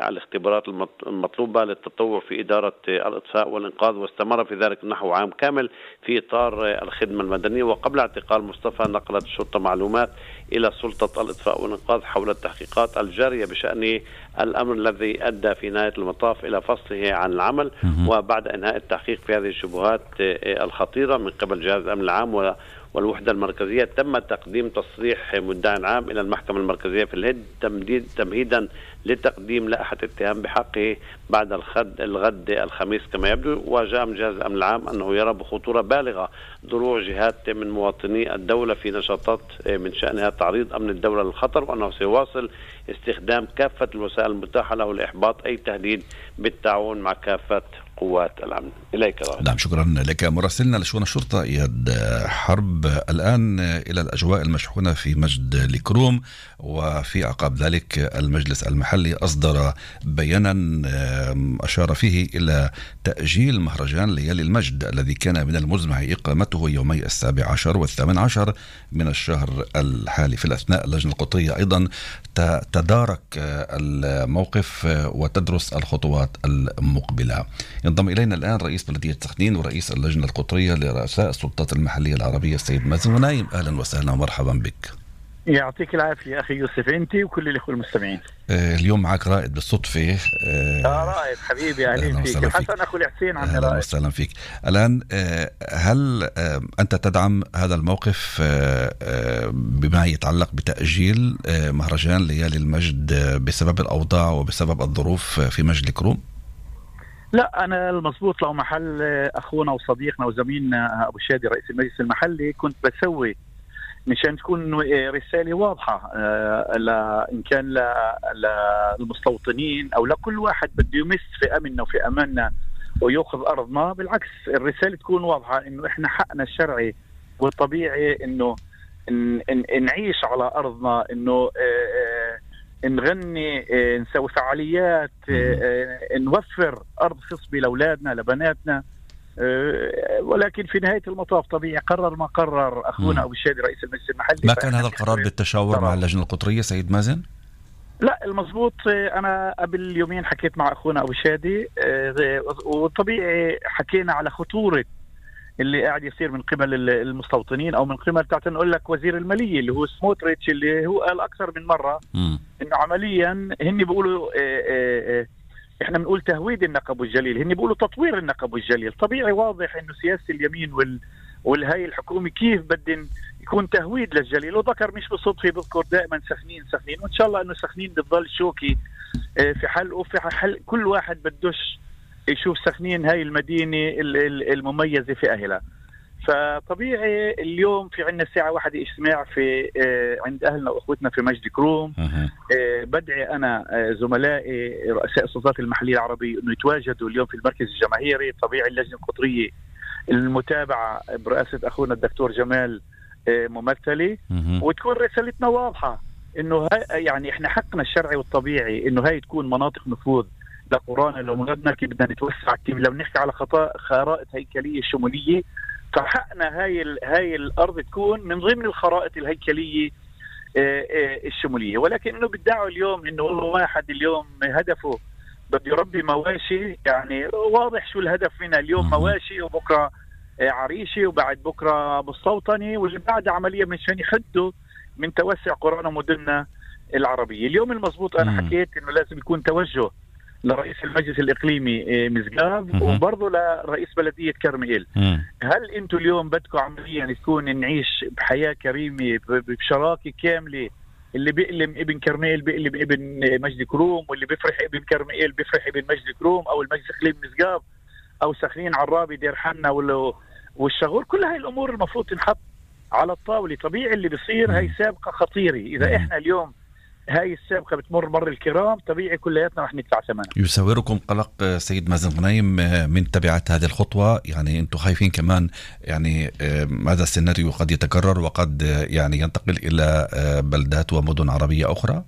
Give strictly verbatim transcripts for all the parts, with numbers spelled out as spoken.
الاختبارات المطلوبة للتطوع في إدارة الإطفاء والإنقاذ، واستمر في ذلك نحو عام كامل في إطار الخدمة المدنية. وقبل اعتقال مصطفى نقلت الشرطة معلومات إلى سلطة الإطفاء والإنقاذ حول التحقيقات الجارية بشأن الأمر الذي أدى في نهاية المطاف إلى فصله عن العمل. وبعد إنهاء التحقيق في هذه الشبهات الخطيرة من قبل جهاز الأمن العام والوحدة المركزية، تم تقديم تصريح مدعي عام إلى المحكمة المركزية في الهند تمهيدا لتقديم لائحة اتهام بحقه بعد الغد الغد الخميس كما يبدو. وجاء من جهاز الأمن العام أنه يرى بخطورة بالغة ضروع جهات من مواطني الدولة في نشاطات من شأنها تعريض أمن الدولة للخطر، وأنه سيواصل استخدام كافة الوسائل المتاحة له لإحباط أي تهديد بالتعاون مع كافة قوات الأمن. إليك رأي. نعم، شكرا لك مراسلنا لشؤون الشرطة إياد حرب. الآن إلى الأجواء المشحونة في مجد الكروم، وفي عقاب ذلك المجلس المحلي أصدر بيانا أشار فيه إلى تأجيل مهرجان ليالي المجد الذي كان من المزمع إقامته يومي السابع عشر والثامن عشر من الشهر الحالي. في الأثناء اللجنة القطرية أيضا تدارك الموقف وتدرس الخطوات المقبلة. ينضم إلينا الآن رئيس بلدية سخنين ورئيس اللجنة القطرية لرؤساء السلطات المحلية العربية السيد مازن غنايم. أهلا وسهلا ومرحبا بك. يعطيك العافية أخي يوسف، أنت وكل الأخوة المستمعين. آه اليوم معك رائد بالصدفة. آه, آه رائد حبيبي، أهلا فيك. حسن أخو الحسين عمي رائد. أهلا وسهلا فيك. الآن آه هل آه أنت تدعم هذا الموقف آه آه بما يتعلق بتأجيل آه مهرجان ليالي المجد آه بسبب الأوضاع وبسبب الظروف في مجد الكروم؟ لا، أنا المضبوط لو محل أخونا وصديقنا وزميلنا أبو شادي رئيس المجلس المحلي كنت بسوي مشان تكون رسالة واضحة إن كان للمستوطنين أو لكل واحد بده يمس في أمننا وفي أماننا ويأخذ أرضنا. بالعكس، الرسالة تكون واضحة إنه إحنا حقنا الشرعي والطبيعي إنه نعيش على أرضنا، إنه نغني، نسوي فعاليات، نوفر أرض خصبة لأولادنا لبناتنا. ولكن في نهاية المطاف طبيعي قرر ما قرر أخونا أبو الشادي رئيس المجلس المحلي. ما كان هذا القرار بالتشاور مع اللجنة القطرية سيد مازن؟ لا، المضبوط أنا قبل يومين حكيت مع أخونا أبو الشادي، وطبيعي حكينا على خطورة اللي قاعد يصير من قبل المستوطنين أو من قبل بتاعت نقول لك وزير المالية اللي هو سموتريتش، اللي هو قال أكثر من مرة م. إنه عمليا هني بيقولوا اه اه اه احنا بنقول تهويد النقب والجليل، هني بيقولوا تطوير النقب والجليل. طبيعي واضح انه سياسة اليمين وال والهاي الحكومة كيف بدن يكون تهويد للجليل. وذكر مش بالصدفة بذكر دائما سخنين سخنين، وان شاء الله انه سخنين بتضل شوكي في حل وفي حل كل واحد بدوش يشوف سخنين هاي المدينة المميزة في اهلها. فطبيعي اليوم في عندنا الساعة واحدة اجتماع في عند أهلنا وأخوتنا في مجد كروم. بدعي أنا زملائي رؤساء السلطات المحلية العربية أنه يتواجدوا اليوم في المركز الجماهيري. طبيعي اللجنة القطرية المتابعة برئاسة أخونا الدكتور جمال ممثلة، وتكون رسالتنا واضحة أنه يعني إحنا حقنا الشرعي والطبيعي أنه هاي تكون مناطق نفوذ لقرانا لأولادنا. كيف بدنا نتوسع، كيف لو نحكي على خطأ خرائط هيكلية شمولية، فحقنا هاي هاي الأرض تكون من ضمن الخرائط الهيكلية الشمولية. ولكن إنه بدعوا اليوم إنه والله واحد اليوم هدفه بده يربي مواشي، يعني واضح شو الهدف منها. اليوم مواشي وبكرة عريشي وبعد بكرة بالسلطنة واللي بعد عملية مشان يحدوا من توسع قرانا مدننا العربية. اليوم المضبوط أنا حكيت إنه لازم يكون توجه لرئيس المجلس الإقليمي مزقاب وبرضه لرئيس بلدية كرميل. هل أنتوا اليوم بدكم عمليا تكون نعيش بحياة كريمة بشراكة كاملة؟ اللي بيقلم ابن كرميل بيقلم ابن مجد كروم، واللي بيفرح ابن كرميل بيفرح ابن مجد كروم، أو المجلس الإقليمي مزقاب، أو سخنين عرابي دير حنا والشغور. كل هاي الأمور المفروض تنحط على الطاولة. طبيعي اللي بيصير هاي سابقة خطيرة. إذا إحنا اليوم هاي السابقة بتمر مر الكرام، طبيعي كلياتنا رح ندفع ثمنها. يساوركم قلق سيد مازن غنايم من تبعات هذه الخطوة؟ يعني أنتم خايفين كمان يعني هذا السيناريو قد يتكرر وقد يعني ينتقل إلى بلدات ومدن عربية أخرى؟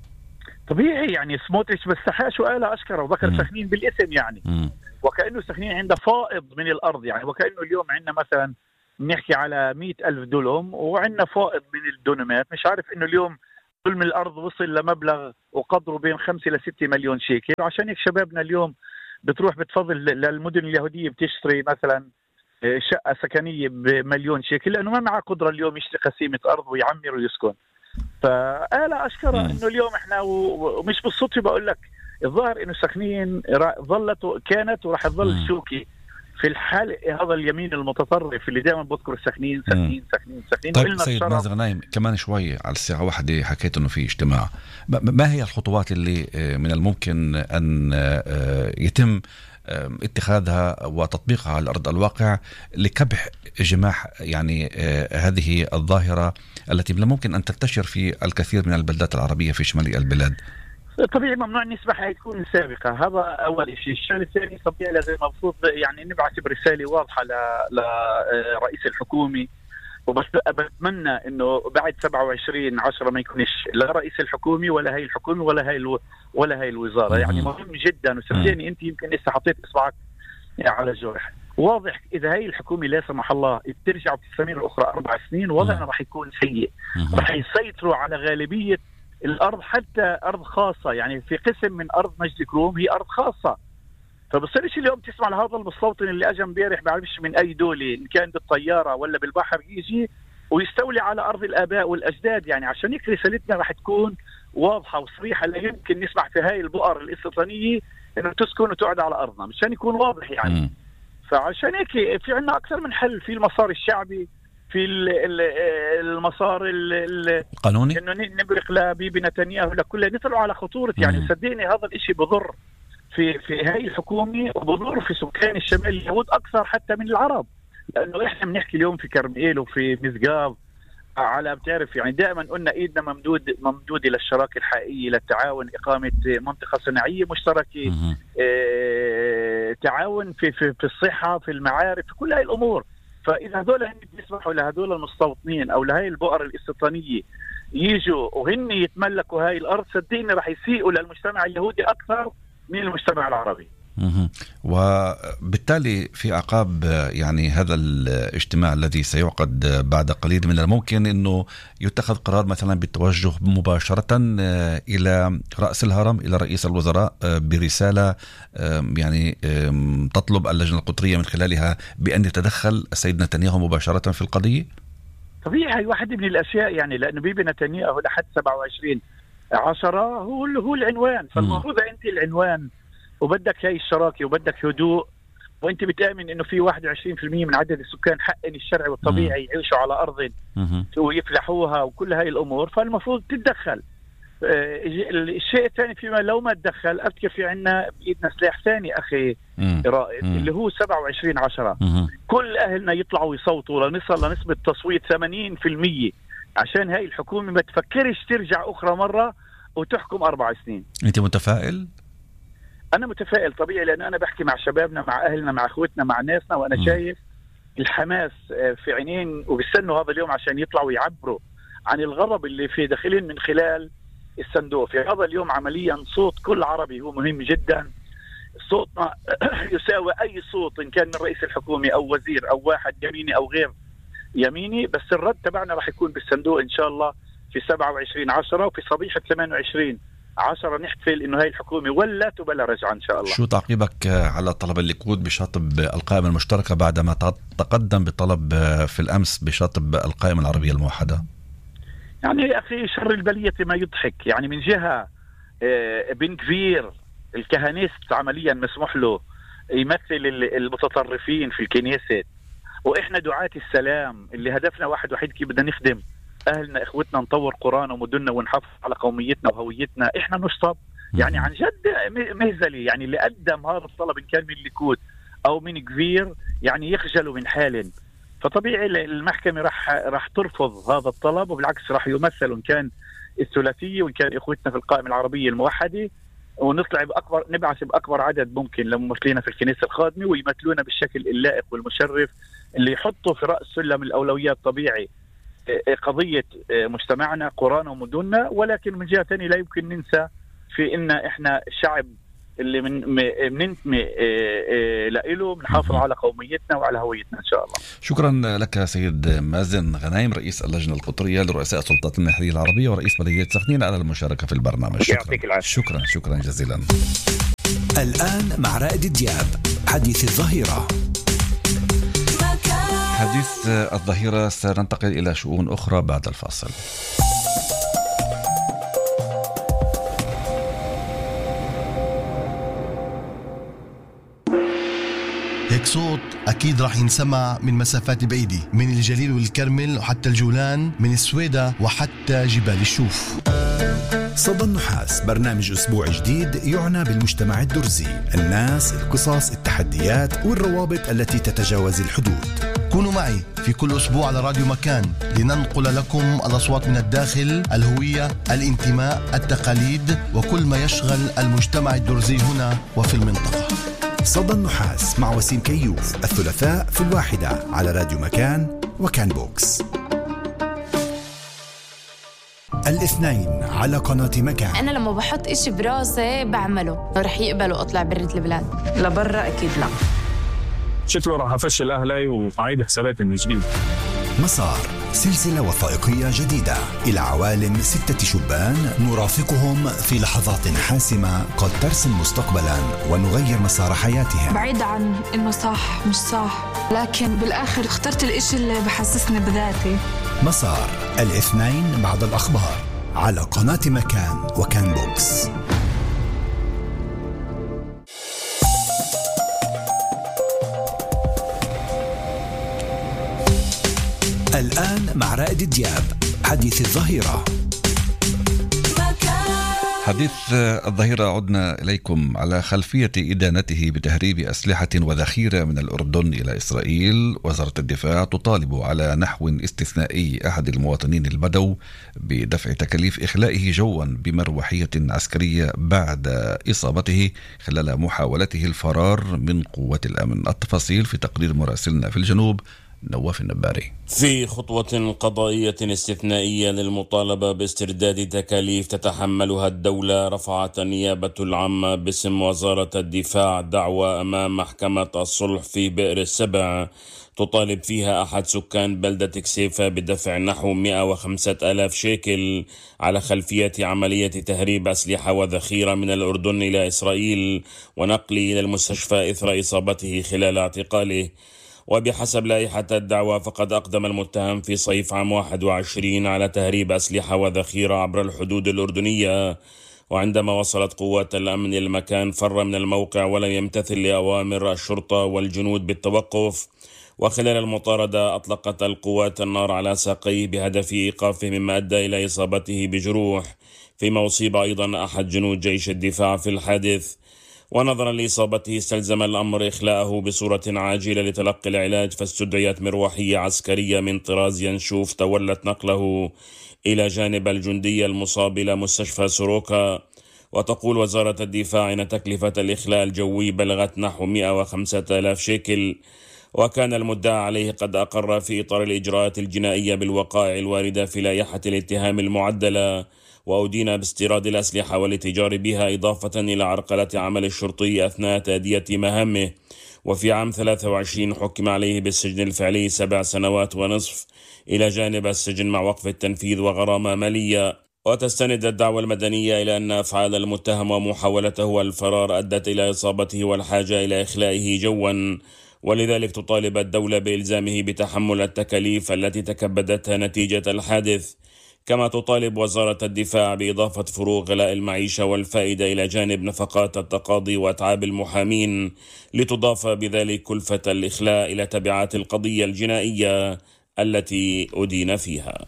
طبيعي، يعني سموتريتش بستحاش وقالها أشكره وذكر سخنين بالاسم، يعني م. وكأنه سخنين عنده فائض من الأرض، يعني وكأنه اليوم عندنا مثلا نحكي على مئة ألف دولم وعندنا فائض من الدونمات. مش عارف إنه اليوم ظلم الأرض وصل لمبلغ وقدره بين خمسة لستة مليون شيكل. وعشان هيك شبابنا اليوم بتروح بتفضل للمدن اليهودية بتشتري مثلا شقة سكنية بمليون شيكل لأنه ما معه قدرة اليوم يشتري قسيمة أرض ويعمر ويسكن. فأنا أشكره إنه اليوم إحنا ومش بالصدفة بقول لك الظاهر إنه سخنين ظلت كانت وراح تظل شوكي في الحال هذا اليمين المتطرف اللي دائما بذكر السخنين سخنين سخنين سخنين. طيب سيد مازن غنايم، كمان شوي على الساعة واحدة حكيت إنه في اجتماع، ما هي الخطوات اللي من الممكن أن يتم اتخاذها وتطبيقها على أرض الواقع لكبح جماح يعني هذه الظاهرة التي من الممكن أن تنتشر في الكثير من البلدات العربية في شمال البلاد؟ طبيعي ممنوع نسمح هي تكون السابقة، هذا أول شيء. الشيء الثاني طبيعي لازم مفروض يعني نبعث برسالة واضحة لرئيس الحكومة، وبس بتمنى إنه بعد سبعة وعشرين عشرة ما يكونش لا رئيس الحكومة ولا هي الحكومة ولا هي الو... ولا هي الوزارة. يعني مهم جدا، وصدقني أنت يمكن لسه حطيت إصبعك على الجرح. واضح إذا هي الحكومة لا سمح الله بترجع وتستمر أخرى أربع سنين وضعنا راح يكون سيء، راح يسيطروا على غالبية الأرض حتى أرض خاصة. يعني في قسم من أرض مجد كروم هي أرض خاصة، فبصيرش اليوم تسمع لهذا المستوطن اللي أجا امبارح بعرفش من أي دولة إن كان بالطيارة ولا بالبحر يجي ويستولي على أرض الآباء والأجداد. يعني عشان هيك رسالتنا راح تكون واضحة وصريحة، لا يمكن نسمع في هاي البؤر الاستيطانية إنه تسكن وتقعد على أرضنا، مشان يكون واضح يعني. فعشان هيك في عنا أكثر من حل، في المسار الشعبي، في المسار القانوني، انه نبرق لبيبي نتنياهو لكل نطلعوا على خطوره. يعني صدقني هذا الاشي بضر في في هاي الحكومه وبضر في سكان الشمال اليهود اكثر حتى من العرب، لانه احنا بنحكي اليوم في كرميل وفي مسقاف على بتعرف يعني دائما قلنا ايدنا ممدود ممدوده للشراكه الحقيقيه للتعاون، اقامه منطقه صناعيه مشتركه، اه تعاون في في في الصحه، في المعارف، في كل هاي الامور. فإذا هذول هن بيسمحوا لهذول المستوطنين أو لهي البؤر الاستيطانية يجوا وهن يتملكوا هاي الأرض، صدقني رح يسيئوا للمجتمع اليهودي أكثر من المجتمع العربي. وبالتالي في عقاب يعني هذا الاجتماع الذي سيعقد بعد قليل من الممكن أنه يتخذ قرار مثلا بالتوجه مباشرة إلى رأس الهرم، إلى رئيس الوزراء برسالة يعني تطلب اللجنة القطرية من خلالها بأن يتدخل السيد نتنياهو مباشرة في القضية. طبيعي هي واحدة من الأشياء، يعني لأنه بيبي نتنياهو لحد سبعة وعشرين عشرة هو هو العنوان، فالمفروض أنت العنوان وبدك هاي الشراكة وبدك هدوء، وانت بتآمن انه في واحد وعشرين بالمئة من عدد السكان حقن الشرعي والطبيعي يعيشوا على ارض ويفلحوها وكل هاي الامور، فالمفروض تتدخل. آه الشيء الثاني فيما لو ما تدخل اذكر في عنا بايدنا سلاح ثاني اخي رائد اللي هو سبعة وعشرين عشرة، كل اهلنا يطلعوا يصوتوا لنصل لنسبة تصويت ثمانين بالمئة عشان هاي الحكومة ما تفكرش ترجع اخرى مرة وتحكم اربع سنين. انت متفائل؟ أنا متفائل طبيعي، لأن أنا بحكي مع شبابنا، مع أهلنا، مع أخوتنا، مع ناسنا، وأنا م. شايف الحماس في عينين وبيستنوا هذا اليوم عشان يطلعوا يعبروا عن الغضب اللي في داخلين من خلال الصندوق. في هذا اليوم عمليا صوت كل عربي هو مهم جدا، صوتنا يساوي أي صوت إن كان من رئيس الحكومة أو وزير أو واحد يميني أو غير يميني، بس الرد تبعنا راح يكون بالصندوق إن شاء الله في سبعة وعشرين عشرة، وفي صبيحة ثمانية وعشرين عشرة نحتفل انه هاي الحكومه ولت وبلا رجعه ان شاء الله. شو تعقيبك على طلب الليكود بشاطب القائمه المشتركه بعدما تقدم بطلب في الامس بشاطب القائمه العربيه الموحده؟ يعني يا اخي شر البليه ما يضحك. يعني من جهه بن كفير الكهنيست عمليا مسموح له يمثل المتطرفين في الكنيسه، واحنا دعاة السلام اللي هدفنا واحد وحيد، كيف بدنا نخدم أهلنا إخوتنا، نطور قرانا ومدننا ونحافظ على قوميتنا وهويتنا، إحنا نشطب. يعني عن جد مهزلي يعني اللي قدم هذا الطلب إن كان من الليكود أو من كفير يعني يخجلوا من حال. فطبيعي المحكمة راح راح ترفض هذا الطلب، وبالعكس راح يمثل إن كان الثلاثية وإن كان إخوتنا في القائمة العربية الموحدة، ونطلع بأكبر نبعث بأكبر عدد ممكن لممثلينا في الكنيسة الخادمة ويمثلونا بالشكل اللائق والمشرف اللي يحطوا في رأس سلم الأولويات طبيعي قضية مجتمعنا قرانا ومدننا. ولكن من جهة ثانية لا يمكن ننسى في إن إحنا شعب اللي من بننتمي له، بنحافظ على قوميتنا وعلى هويتنا إن شاء الله. شكرا لك سيد مازن غنايم، رئيس اللجنة القطرية لرؤساء السلطات المحلية العربية ورئيس بلدية سخنين، على المشاركة في البرنامج. شكرا شكرا شكرا جزيلا. الآن مع رائد دياب، حديث الظهيرة. حديث الظهيرة سننتقل إلى شؤون أخرى بعد الفاصل. هيك صوت أكيد راح ينسمع من مسافات بعيدة، من الجليل والكرمل وحتى الجولان، من السويدة وحتى جبال الشوف. صدى النحاس، برنامج أسبوع جديد يعنى بالمجتمع الدرزي، الناس، القصص، التحديات والروابط التي تتجاوز الحدود. كونوا معي في كل أسبوع على راديو مكان لننقل لكم الأصوات من الداخل، الهوية، الانتماء، التقاليد وكل ما يشغل المجتمع الدرزي هنا وفي المنطقة. صدى النحاس مع وسيم كيوف، الثلاثاء في الواحدة على راديو مكان وكان بوكس. الاثنين على قناة مكان. أنا لما بحط إشي براسي بعمله، رح يقبلوا أطلع برة البلاد، لبرا أكيد لا. شكله راح أفشل أهلي وأعيد حساباتي من جديد. مسار، سلسلة وثائقية جديدة إلى عوالم ستة شبان نرافقهم في لحظات حاسمة قد ترسم مستقبلا ونغير مسار حياتهم. بعيد عن إنه صح مش صح، لكن بالآخر اخترت الإشي اللي بحسسني بذاتي. مسار، الاثنين بعد الأخبار على قناة مكان وكان بوكس. الآن مع رائد دياب، حديث الظهيرة. حديث الظهيرة عدنا إليكم على خلفية إدانته بتهريب أسلحة وذخيرة من الأردن إلى إسرائيل. وزارة الدفاع تطالب على نحو استثنائي أحد المواطنين البدو بدفع تكاليف إخلائه جوا بمروحية عسكرية بعد إصابته خلال محاولته الفرار من قوات الأمن. التفاصيل في تقرير مراسلنا في الجنوب نواف النباري. في خطوة قضائية استثنائية للمطالبة باسترداد تكاليف تتحملها الدولة، رفعت النيابة العامة باسم وزارة الدفاع دعوى أمام محكمة الصلح في بئر السبع تطالب فيها أحد سكان بلدة كسيفة بدفع نحو مئة وخمسة آلاف شيكل على خلفية عملية تهريب أسلحة وذخيرة من الأردن إلى إسرائيل ونقله إلى المستشفى إثر إصابته خلال اعتقاله. وبحسب لائحة الدعوى فقد أقدم المتهم في صيف عام واحد وعشرين على تهريب أسلحة وذخيرة عبر الحدود الأردنية، وعندما وصلت قوات الأمن المكان فر من الموقع ولم يمتثل لأوامر الشرطة والجنود بالتوقف. وخلال المطاردة أطلقت القوات النار على ساقيه بهدف إيقافه، مما أدى إلى إصابته بجروح، فيما أصيب أيضا أحد جنود جيش الدفاع في الحادث. ونظرا لإصابته استلزم الأمر إخلاءه بصورة عاجلة لتلقي العلاج، فاستدعيت مروحية عسكرية من طراز ينشوف تولت نقله إلى جانب الجندي المصاب إلى مستشفى سوروكا. وتقول وزارة الدفاع إن تكلفة الإخلاء الجوي بلغت نحو مئة وخمسة آلاف شيكل، وكان المدعى عليه قد أقر في إطار الإجراءات الجنائية بالوقائع الواردة في لائحة الاتهام المعدلة، وأدين باستيراد الأسلحة والاتجار بها، إضافة إلى عرقلة عمل الشرطي أثناء تأدية مهامه. وفي عام ثلاثة وعشرين حكم عليه بالسجن الفعلي سبع سنوات ونصف إلى جانب السجن مع وقف التنفيذ وغرامة مالية. وتستند الدعوى المدنية إلى أن أفعال المتهم ومحاولته الفرار أدت إلى إصابته والحاجة إلى إخلائه جوا، ولذلك تطالب الدولة بإلزامه بتحمل التكاليف التي تكبدتها نتيجة الحادث. كما تطالب وزارة الدفاع بإضافة فروغ غلاء المعيشة والفائدة إلى جانب نفقات التقاضي وأتعاب المحامين، لتضاف بذلك كلفة الإخلاء إلى تبعات القضية الجنائية التي أدين فيها.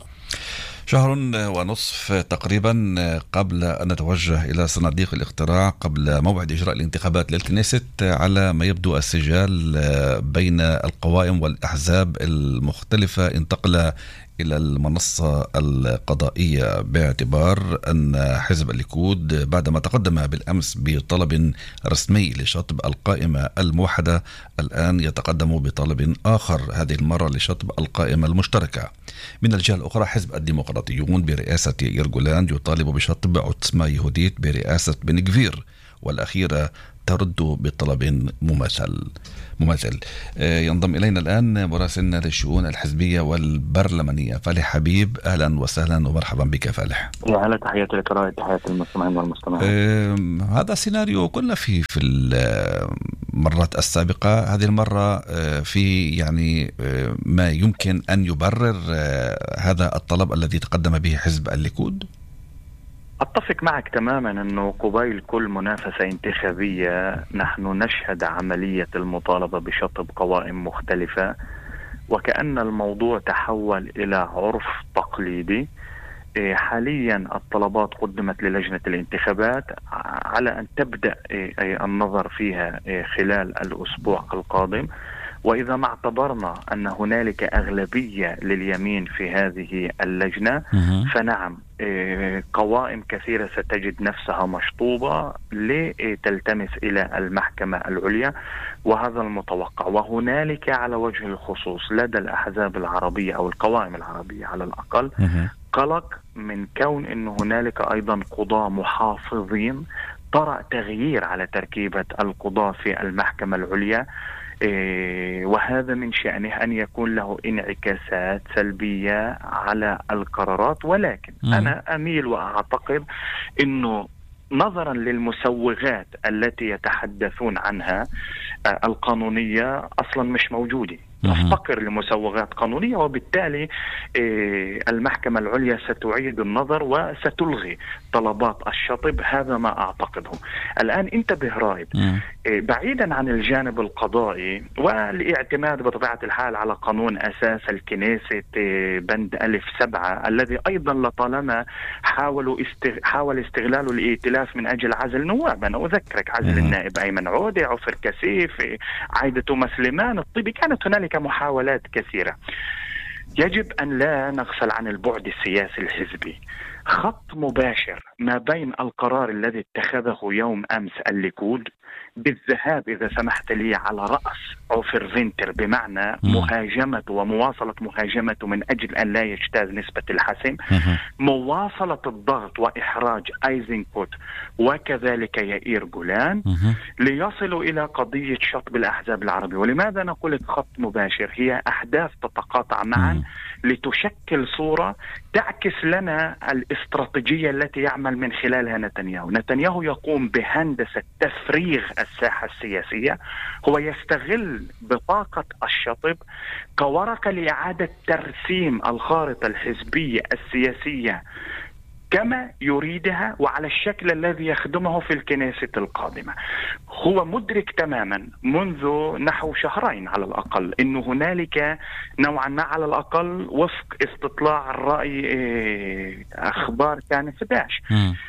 شهر ونصف تقريبا قبل أن نتوجه إلى صناديق الاقتراع قبل موعد إجراء الانتخابات للكنيست، على ما يبدو السجال بين القوائم والأحزاب المختلفة انتقل إلى المنصة القضائية، باعتبار أن حزب الليكود بعدما تقدم بالأمس بطلب رسمي لشطب القائمة الموحدة الآن يتقدم بطلب آخر، هذه المرة لشطب القائمة المشتركة. من الجهة الأخرى حزب الديمقراطيون برئاسة ياير جولان يطالب بشطب عتسما يهوديت برئاسة بن غفير، والأخيرة ترد بطلب مماثل مماثل ينضم إلينا الآن مراسلنا للشؤون الحزبية والبرلمانية فالح حبيب. أهلا وسهلا ومرحبا بك فالح. يا هلا، تحياتي لك رائد، تحياتي المستمعين والمستمعات. هذا سيناريو كنا فيه في المرات السابقة، هذه المرة في يعني ما يمكن أن يبرر هذا الطلب الذي تقدم به حزب الليكود؟ أتفق معك تماما أنه قبيل كل منافسة انتخابية نحن نشهد عملية المطالبة بشطب قوائم مختلفة، وكأن الموضوع تحول إلى عرف تقليدي. حاليا الطلبات قدمت للجنة الانتخابات على أن تبدأ النظر فيها خلال الأسبوع القادم، وإذا ما اعتبرنا أن هنالك أغلبية لليمين في هذه اللجنة فنعم قوائم كثيرة ستجد نفسها مشطوبة لتلتمس إلى المحكمة العليا، وهذا المتوقع. وهنالك على وجه الخصوص لدى الأحزاب العربية أو القوائم العربية على الأقل قلق من كون أن هنالك أيضا قضاة محافظين طرأ تغيير على تركيبة القضاة في المحكمة العليا، إيه وهذا من شأنه أن يكون له انعكاسات سلبية على القرارات. ولكن م. أنا أميل وأعتقد أنه نظرا للمسوغات التي يتحدثون عنها آه القانونية أصلا مش موجودة، تفتقر لمسوغات قانونية، وبالتالي آه المحكمة العليا ستعيد النظر وستلغي طلبات الشطب. هذا ما أعتقده. الآن انتبه رائد، آه بعيدا عن الجانب القضائي والاعتماد بطبيعة الحال على قانون أساس الكنيسة آه بند ألف سبعة الذي أيضا لطالما حاولوا استغ... حاول استغلاله الائتلاف من أجل عزل نواب. أنا أذكرك عزل النائب أيمن عودة، عفر كثيف، عايدة توما سليمان الطبي، كانت هنالك محاولات كثيرة. يجب أن لا نغفل عن البعد السياسي الحزبي. خط مباشر ما بين القرار الذي اتخذه يوم أمس الليكود بالذهاب إذا سمحت لي على رأس عفر فينتر، بمعنى مهاجمة ومواصلة مهاجمته من أجل أن لا يجتاز نسبة الحسم، مواصلة الضغط وإحراج أيزنكوت وكذلك يائير جولان ليصلوا إلى قضية شطب الأحزاب العربية. ولماذا نقول خط مباشر؟ هي أحداث تتقاطع معا لتشكل صورة تعكس لنا الاستراتيجية التي يعمل من خلالها نتنياهو. نتنياهو يقوم بهندسة تفريغ الساحة السياسية، هو يستغل بطاقة الشطب كورقة لإعادة ترسيم الخارطة الحزبية السياسية كما يريدها وعلى الشكل الذي يخدمه في الكنيسة القادمة. هو مدرك تماما منذ نحو شهرين على الأقل أنه هنالك نوعا ما على الأقل وفق استطلاع الرأي أخبار كان إحدى عشر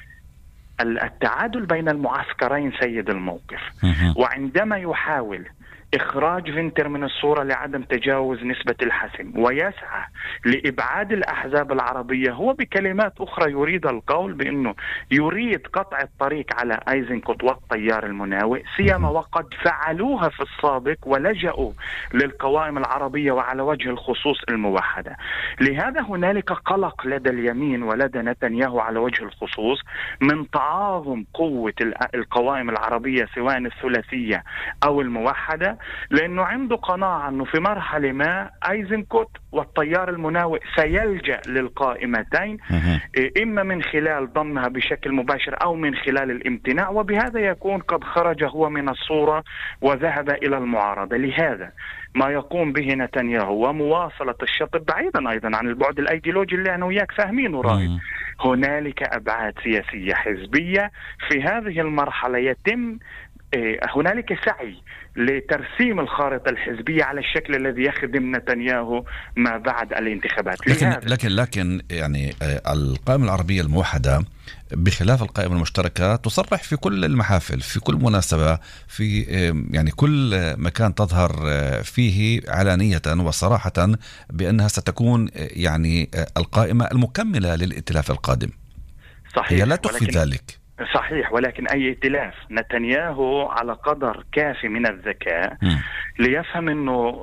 التعادل بين المعسكرين سيد الموقف. وعندما يحاول إخراج فينتر من الصورة لعدم تجاوز نسبة الحسم ويسعى لإبعاد الأحزاب العربية، هو بكلمات أخرى يريد القول بأنه يريد قطع الطريق على أيزنكوت والتيار المناوئ، سيما وقد فعلوها في السابق ولجأوا للقوائم العربية وعلى وجه الخصوص الموحدة. لهذا هنالك قلق لدى اليمين ولدى نتنياهو على وجه الخصوص من تعاظم قوة القوائم العربية سواء الثلاثية أو الموحدة، لأنه عنده قناعة أنه في مرحلة ما أيزنكوت والتيار المناوئ سيلجأ للقائمتين إما من خلال ضمها بشكل مباشر أو من خلال الامتناع، وبهذا يكون قد خرج هو من الصورة وذهب إلى المعارضة. لهذا ما يقوم به نتنياهو ومواصلة الشطب بعيدا أيضا عن البعد الأيديولوجي اللي أنا وياك فاهمينه رائد، هنالك أبعاد سياسية حزبية في هذه المرحلة يتم هنالك سعي لترسيم الخارطة الحزبية على الشكل الذي يخدم نتنياهو ما بعد الانتخابات. لكن لكن لكن يعني القائمة العربية الموحدة بخلاف القائمة المشتركة تصرح في كل المحافل، في كل مناسبة، في يعني كل مكان تظهر فيه علانية وصراحة بأنها ستكون يعني القائمة المكملة للائتلاف القادم. صحيح، هي لا تخفي ذلك. صحيح، ولكن أي ائتلاف نتنياهو على قدر كافي من الذكاء م. ليفهم أنه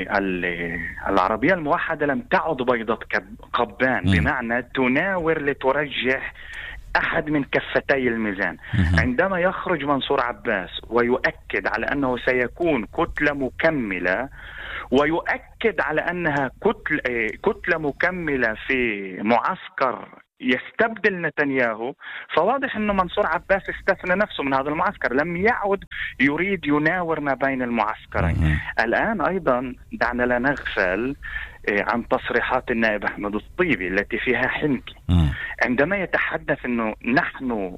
العربية الموحدة لم تعد بيضة قبان، م. بمعنى تناور لترجح أحد من كفتي الميزان. عندما يخرج منصور عباس ويؤكد على أنه سيكون كتلة مكملة، ويؤكد على أنها كتلة, كتلة مكملة في معسكر يستبدل نتنياهو، فواضح أنه منصور عباس استثنى نفسه من هذا المعسكر، لم يعد يريد يناور ما بين المعسكرين. الآن أيضا دعنا لا نغفل عن تصريحات النائب أحمد الطيبي التي فيها حنكي عندما يتحدث أنه نحن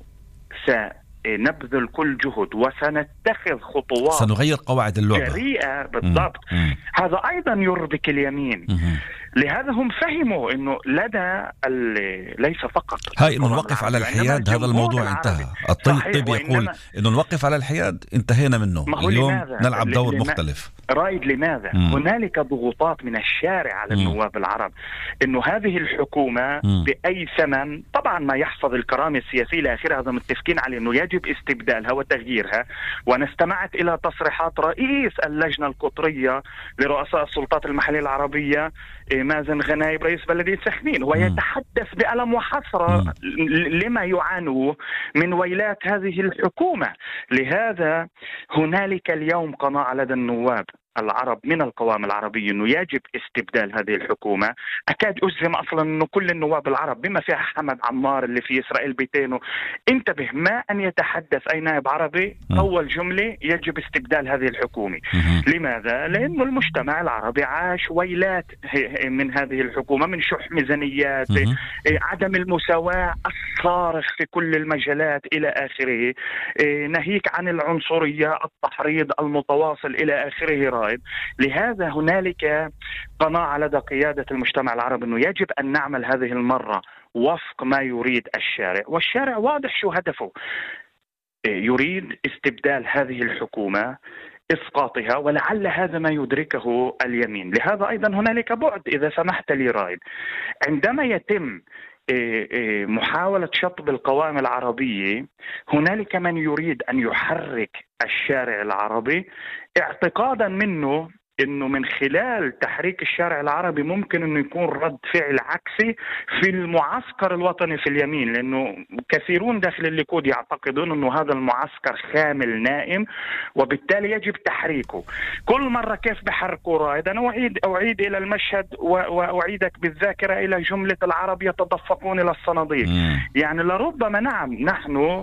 سنبذل كل جهد وسنتخذ خطوات سنغير قواعد اللعبة جريئة. بالضبط. مم. هذا أيضا يربك اليمين. مم. لهذا هم فهموا أنه لدى ليس فقط هاي أنه نوقف على الحياد، هذا الموضوع انتهى. الطيب يقول أنه نوقف على الحياد، انتهينا منه، اليوم نلعب دور لما... مختلف. رايد لماذا؟ مم. هنالك ضغوطات من الشارع على مم. النواب العرب أنه هذه الحكومة مم. بأي ثمن، طبعا ما يحفظ الكرامة السياسية لآخرها، هذا متفقين عليه أنه يجب استبدالها وتغييرها. وأنا استمعت إلى تصريحات رئيس اللجنة القطرية لرؤساء السلطات المحلية العربية مازن غنايب رئيس بلدية سخنين، ويتحدث بألم وحسرة لما يعانوه من ويلات هذه الحكومة. لهذا هنالك اليوم قناعة لدى النواب العرب من القوام العربي أنه يجب استبدال هذه الحكومة. أكاد أجزم أصلا أنه كل النواب العرب بما فيها حمد عمار اللي في إسرائيل بيتينو، انتبه، ما أن يتحدث أي نائب عربي أول جملة يجب استبدال هذه الحكومة. لماذا؟ لأنه المجتمع العربي عاش ويلات من هذه الحكومة، من شح ميزانيات، عدم المساواة الصارخ في كل المجالات إلى آخره، ناهيك عن العنصرية، التحريض المتواصل إلى آخره. لهذا هنالك قناعة لدى قيادة المجتمع العربي أنه يجب أن نعمل هذه المرة وفق ما يريد الشارع، والشارع واضح شو هدفه، يريد استبدال هذه الحكومة، إسقاطها، ولعل هذا ما يدركه اليمين. لهذا أيضا هنالك بعد، إذا سمحت لي رايد، عندما يتم محاولة شطب القوائم العربية، هنالك من يريد أن يحرك الشارع العربي اعتقادا منه انه من خلال تحريك الشارع العربي ممكن انه يكون رد فعل عكسي في المعسكر الوطني في اليمين، لانه كثيرون داخل الليكود يعتقدون انه هذا المعسكر خامل نائم وبالتالي يجب تحريكه. كل مرة كيف بحركوا رائد؟ انا اعيد اعيد الى المشهد واعيدك بالذاكرة الى جملة العرب يتدفقون الى الصناديق. يعني لربما نعم نحن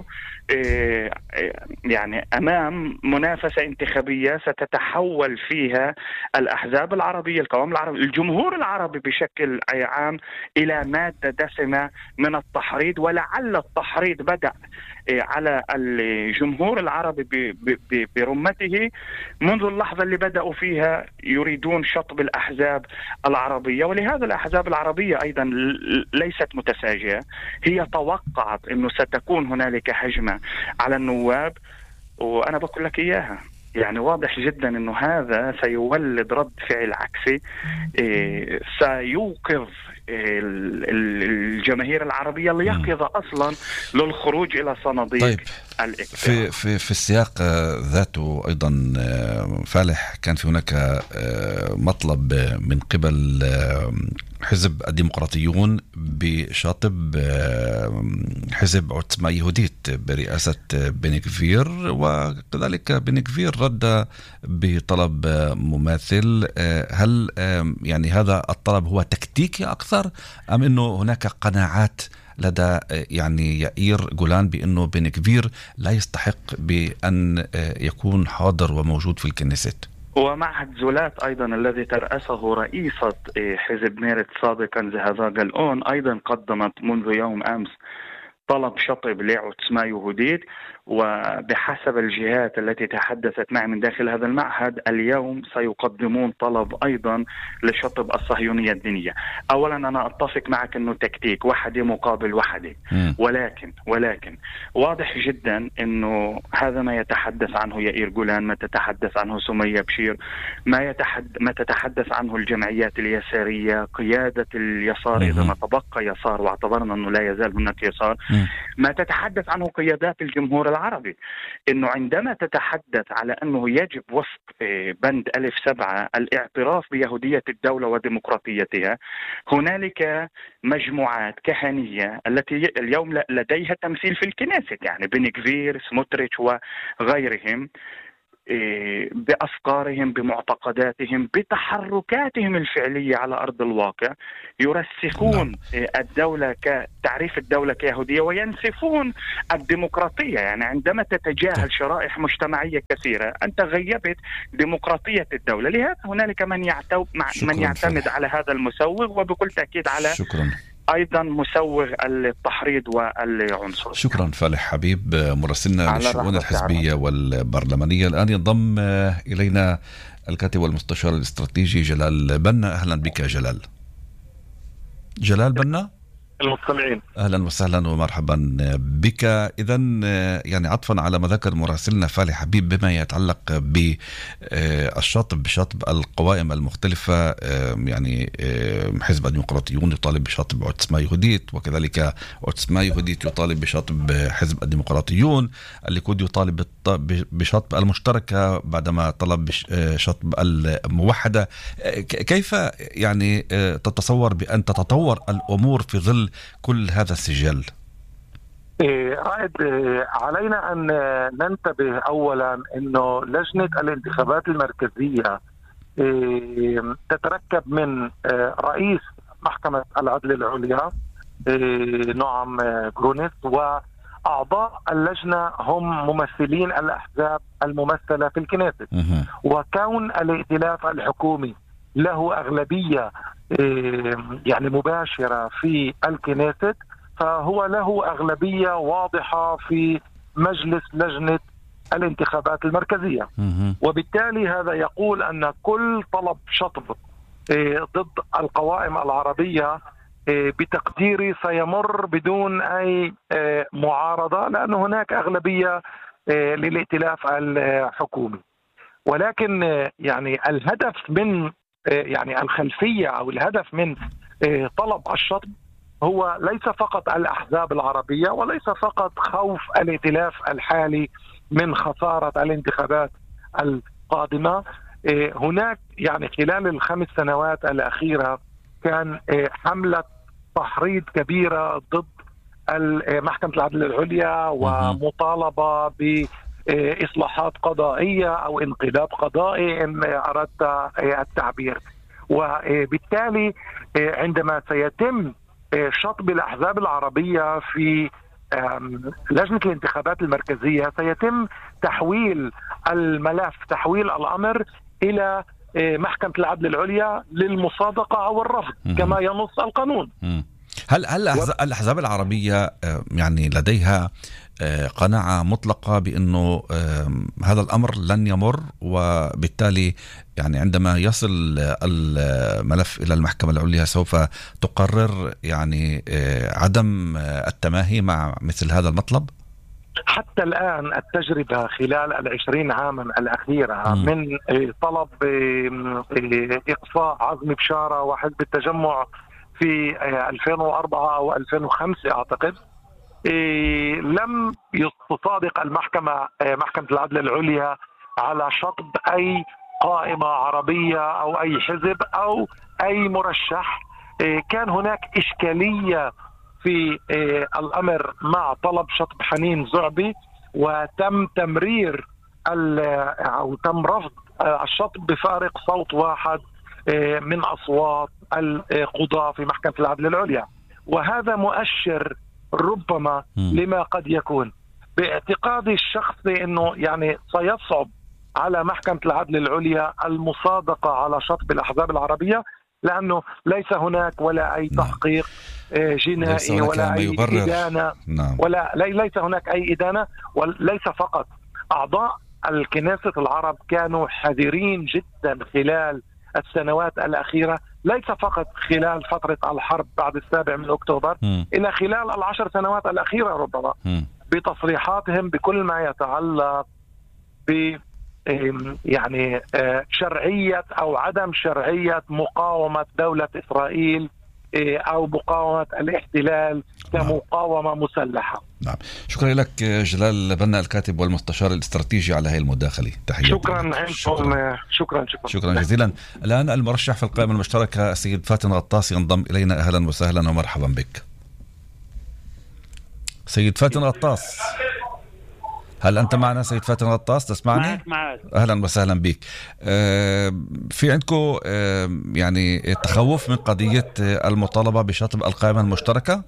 يعني أمام منافسة انتخابية ستتحول فيها الأحزاب العربية، القوام العربي، الجمهور العربي بشكل عام إلى مادة دسمة من التحريض، ولعل التحريض بدأ على الجمهور العربي برمته منذ اللحظة اللي بدأوا فيها يريدون شطب الأحزاب العربية. ولهذا الأحزاب العربية أيضا ليست متساجية، هي توقعت أنه ستكون هنالك هجمة على النواب، وأنا بقول لك إياها، يعني واضح جدا أنه هذا سيولد رد فعل عكسي، إيه سيوقظ إيه الجماهير العربية اليقظة أصلا للخروج إلى صناديق طيب. الاقتراع. في, في, في السياق ذاته أيضا فالح، كان في هناك مطلب من قبل حزب الديمقراطيون بشاطب حزب عتمة يهوديت برئاسة بن غفير، وكذلك بن غفير رد بطلب مماثل. هل يعني هذا الطلب هو تكتيكي أكثر أم أنه هناك قناعات لدى يعني يائير جولان بأنه بن غفير لا يستحق بأن يكون حاضر وموجود في الكنيست؟ ومعهد زولات أيضا الذي ترأسه رئيسة حزب ميرت سابقا زهافا جالأون أيضا قدمت منذ يوم أمس طلب شطب لعتمة يهوديت، وبحسب الجهات التي تحدثت معي من داخل هذا المعهد اليوم سيقدمون طلب أيضا لشطب الصهيونية الدينية. أولا أنا أتفق معك أنه تكتيك وحدي مقابل وحدي، ولكن ولكن واضح جدا أنه هذا ما يتحدث عنه يائير جولان، ما تتحدث عنه سمية بشير، ما يتحد ما تتحدث عنه الجمعيات اليسارية، قيادة اليسار إذا ما تبقى يسار واعتبرنا أنه لا يزال هناك يسار، ما تتحدث عنه قيادات الجمهور العربي، أنه عندما تتحدث على أنه يجب وفق بند ألف سبعة الاعتراف بيهودية الدولة وديمقراطيتها، هنالك مجموعات كهنية التي اليوم لديها تمثيل في الكنيست، يعني بن غفير، سموتريتش وغيرهم، بأفكارهم، بمعتقداتهم، بتحركاتهم الفعلية على أرض الواقع، يرسخون الدولة كتعريف الدولة كيهودية وينسفون الديمقراطية. يعني عندما تتجاهل شرائح مجتمعية كثيرة أنت غيبت ديمقراطية الدولة. لهذا هنالك من يعتمد من يعتمد على هذا المسوغ، وبكل تأكيد على شكرا. أيضا مسوغ التحريض والعنصر. شكرا فالح حبيب مراسلنا للشؤون الحزبية والبرلمانية. الآن ينضم إلينا الكاتب والمستشار الاستراتيجي جلال بنا. أهلا بك جلال. جلال بنا المستمعين، أهلا وسهلا ومرحبا بك. إذن يعني عطفا على ما ذكر مراسلنا فالح حبيب بما يتعلق بالشطب بشطب القوائم المختلفة، يعني حزب الديمقراطيون يطالب بشطب عوتسما يهوديت، وكذلك عوتسما يهوديت يطالب بشطب حزب الديمقراطيون، الليكود يطالب بشطب المشتركة بعدما طلب بشطب الموحدة. كيف يعني تتصور بأن تتطور الأمور في ظل كل هذا السجل؟ رائد، علينا أن ننتبه أولا أنه لجنة الانتخابات المركزية تتركب من رئيس محكمة العدل العليا نعم جرونيس، وأعضاء اللجنة هم ممثلين الأحزاب الممثلة في الكنيست. وكون الائتلاف الحكومي له أغلبية يعني مباشرة في الكنيست، فهو له أغلبية واضحة في مجلس لجنة الانتخابات المركزية. وبالتالي هذا يقول أن كل طلب شطب ضد القوائم العربية بتقديري سيمر بدون أي معارضة، لأن هناك أغلبية للائتلاف الحكومي. ولكن يعني الهدف من يعني الخلفية أو الهدف من طلب الشطب هو ليس فقط الأحزاب العربية، وليس فقط خوف الائتلاف الحالي من خسارة الانتخابات القادمة. هناك يعني خلال الخمس سنوات الأخيرة كان حملة تحريض كبيرة ضد محكمة العدل العليا، ومطالبة بإصلاحات قضائية أو انقلاب قضائي إن أردت التعبير. وبالتالي عندما سيتم شطب الأحزاب العربية في لجنة الانتخابات المركزية، سيتم تحويل الملف، تحويل الأمر إلى محكمة العدل العليا للمصادقة أو الرفض كما ينص القانون. هل هل الأحزاب العربية يعني لديها قناعة مطلقة بأنه هذا الأمر لن يمر، وبالتالي يعني عندما يصل الملف إلى المحكمة العليا سوف تقرر يعني عدم التماهي مع مثل هذا المطلب؟ حتى الآن التجربة خلال العشرين عاما الأخيرة من طلب إقصاء عزمي بشارة وحزب التجمع في ألفين وأربعة أو ألفين وخمسة أعتقد، لم تصادق المحكمة محكمة العدل العليا على شطب أي قائمة عربية أو أي حزب أو أي مرشح. كان هناك إشكالية في الأمر مع طلب شطب حنين زعبي، وتم تمرير أو تم رفض الشطب بفارق صوت واحد من أصوات القضاة في محكمة العدل العليا. وهذا مؤشر ربما لما قد يكون. باعتقادي الشخصي أنه يعني سيصعب على محكمة العدل العليا المصادقة على شطب الأحزاب العربية، لأنه ليس هناك ولا أي تحقيق جنائي ولا أي إدانة، ولا ليس هناك أي إدانة. وليس فقط أعضاء الكنيسة العرب كانوا حذرين جدا خلال السنوات الأخيرة، ليس فقط خلال فترة الحرب بعد السابع من أكتوبر، م. إلى خلال العشر سنوات الأخيرة ربما، م. بتصريحاتهم بكل ما يتعلق ب يعني شرعية أو عدم شرعية مقاومة دولة إسرائيل أو مقاومة الاحتلال كمقاومة مسلحة. نعم، شكرا لك جلال بنا الكاتب والمستشار الاستراتيجي على هذه المداخلة. تحياتي. شكرا شكرا شكرا شكرا, شكرا جزيلا. الآن المرشح في القائمة المشتركة السيد فاتن غطاس ينضم إلينا. أهلا وسهلا ومرحبا بك سيد فاتن غطاس. هل أنت معنا سيد فاتن غطاس؟ تسمعني؟ معك معك. أهلا وسهلا بك. آه في عندكم آه يعني تخوف من قضية المطالبة بشطب القائمة المشتركة؟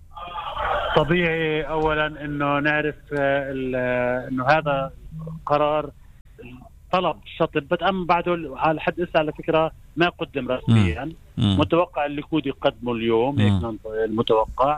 طبيعي أولا أنه نعرف أنه هذا قرار طلب شطب بدءا بعده على حد إسا على فكرة ما قدم رسميا. مم. متوقع الليكود يقدمه اليوم، هيك المتوقع.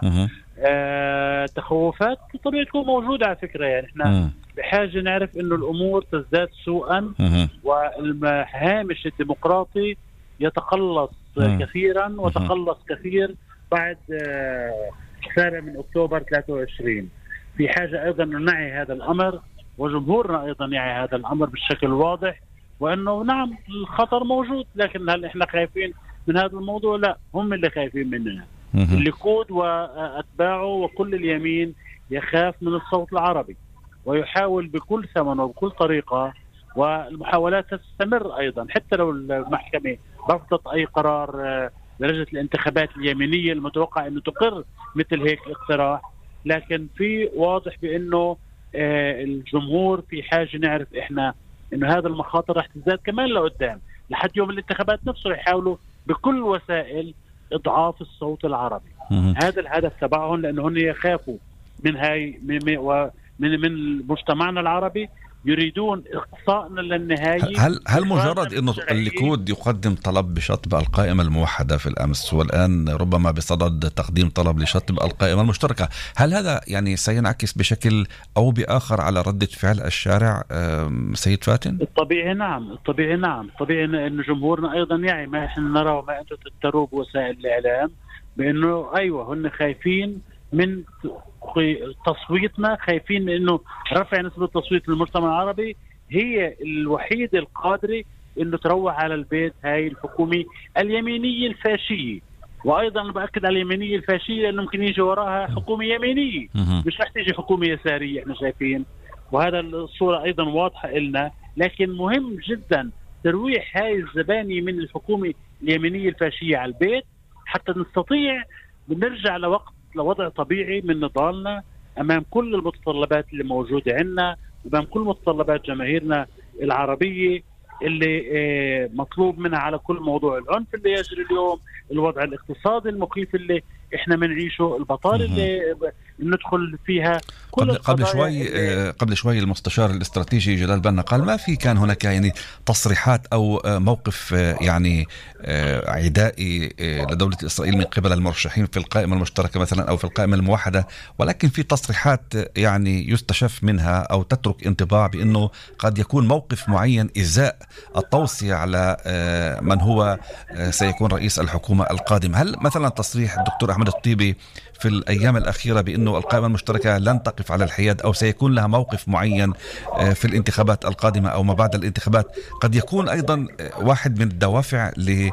آه تخوفات طبيعي تكون موجودة على فكرة. يعني احنا مم. بحاجة نعرف انه الامور تزداد سوءا، مم. والهامش الديمقراطي يتقلص مم. كثيرا وتقلص مم. كثير بعد آه السابع من اكتوبر ثلاثة وعشرين. في حاجة ايضا نعي هذا الامر، وجمهورنا ايضا يعي هذا الامر بالشكل الواضح، وانه نعم الخطر موجود، لكن هل احنا خايفين من هذا الموضوع؟ لا، هم اللي خايفين مننا. الليكود وأتباعه وكل اليمين يخاف من الصوت العربي، ويحاول بكل ثمن وبكل طريقة، والمحاولات تستمر أيضا حتى لو المحكمة رفضت أي قرار لجنة الانتخابات اليمينية المتوقع أنه تقر مثل هيك اقتراح. لكن في واضح بأنه الجمهور في حاجة نعرف إحنا أنه هذا المخاطر رح تزداد كمان لقدام لحد يوم الانتخابات نفسه. يحاولوا بكل وسائل إضعاف الصوت العربي. مم. هذا الهدف تبعهم، لأنه هم يخافوا من هاي من من, من مجتمعنا العربي، يريدون إقصائنا للنهاية. هل هل مجرد إنه الليكود يقدم طلب بشطب القائمة الموحدة في الأمس، والآن ربما بصدد تقديم طلب لشطب القائمة المشتركة، هل هذا يعني سينعكس بشكل أو بآخر على ردة فعل الشارع سيد فاتن؟ الطبيعي نعم، الطبيعي نعم، الطبيعي إن جمهورنا أيضا يعي ما إحنا نرى وما أنتم تتروه بوسائل الإعلام، بأنه أيوة هن خايفين من تصويتنا، خايفين من انه رفع نسبة التصويت للمجتمع العربي هي الوحيدة القادرة انه تروح على البيت هاي الحكومة اليمينية الفاشية. وايضا باكد على اليمينية الفاشية لانه ممكن يجي وراها حكومة يمينية، مش رح تيجي حكومة يسارية احنا شايفين، وهذا الصورة ايضا واضحة لنا. لكن مهم جدا ترويح هاي الزبانية من الحكومة اليمينية الفاشية على البيت حتى نستطيع نرجع لوقت لوضع طبيعي من نضالنا أمام كل المتطلبات اللي موجودة عندنا، أمام كل متطلبات جماهيرنا العربية اللي مطلوب منها على كل موضوع العنف اللي يجري اليوم، الوضع الاقتصادي المخيف اللي احنا منعيشه، البطالة اللي ندخل فيها. قبل, قبل شوي قبل شوي المستشار الاستراتيجي جلال بنا قال ما في كان هناك يعني تصريحات أو موقف يعني عدائي لدولة إسرائيل من قبل المرشحين في القائمة المشتركة مثلا أو في القائمة الموحدة، ولكن في تصريحات يعني يستشف منها أو تترك انطباع بأنه قد يكون موقف معين إزاء التوصية على من هو سيكون رئيس الحكومة القادم. هل مثلا تصريح الدكتور أحمد الطيبي في الأيام الأخيرة بأنه القائمة المشتركة لن تقف على الحياد أو سيكون لها موقف معين في الانتخابات القادمة أو ما بعد الانتخابات قد يكون أيضا واحد من الدوافع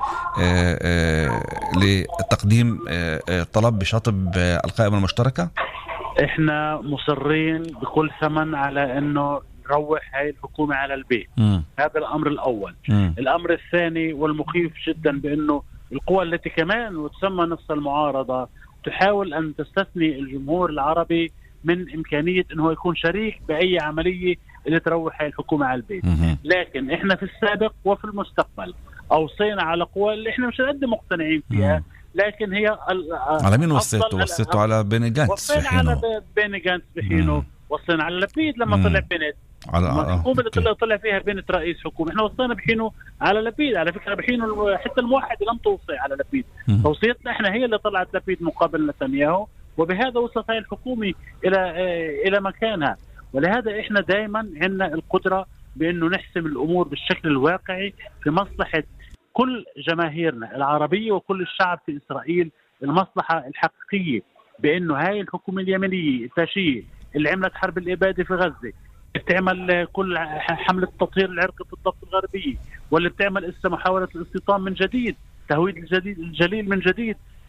لتقديم طلب بشطب القائمة المشتركة؟ إحنا مصرين بكل ثمن على أنه نروح هاي الحكومة على البيت. م. هذا الأمر الأول. م. الأمر الثاني والمخيف جدا بأنه القوى التي كمان وتسمى نفس المعارضة تحاول أن تستثني الجمهور العربي من إمكانية أنه يكون شريك بأي عملية اللي تروح هاي الحكومة على البيت. م. لكن إحنا في السابق وفي المستقبل أوصينا على قوى اللي إحنا مش قد مقتنعين فيها. م. لكن هي على مين وصيتوا؟ وصيتوا على بيني جانتس في حينه. على بيني جانتس في حينه، وصينا على لبيد لما مم. طلع بنت على الحكومة اللي طلع, طلع فيها بنت رئيس حكومة. احنا وصينا بحينه على لبيد. على فكرة بحينه حتى الموحد لم توصي على لبيد. مم. توصيتنا احنا هي اللي طلعت لبيد مقابل نتنياهو، وبهذا وصلت هاي الحكومة الى الى مكانها. ولهذا احنا دائما عندنا القدرة بانه نحسم الامور بالشكل الواقعي في مصلحة كل جماهيرنا العربية وكل الشعب في إسرائيل. المصلحة الحقيقية بأنه هاي الحكومة اليمنية الفاشية اللي عملت حرب الإبادة في غزة، بتعمل كل حملة تطهير العرق في الضفة الغربية، واللي بتعمل إسا محاولة الاستيطان من جديد، تهويد الجديد الجليل من جديد